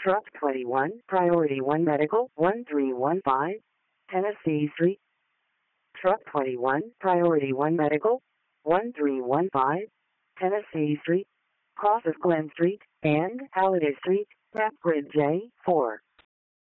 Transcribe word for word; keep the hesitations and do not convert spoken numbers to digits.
Truck twenty-one, Priority one Medical, one three one five, Tennessee Street. Truck twenty-one, Priority one Medical, one three one five, Tennessee Street, cross of Glen Street, and Halliday Street, Map Grid J four.